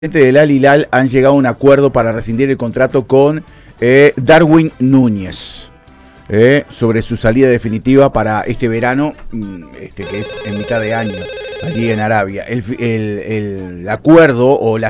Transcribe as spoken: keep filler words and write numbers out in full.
Del Al Hilal han llegado a un acuerdo para rescindir el contrato con eh, Darwin Núñez eh, sobre su salida definitiva para este verano, este que es en mitad de año allí en Arabia. El, el, el acuerdo o la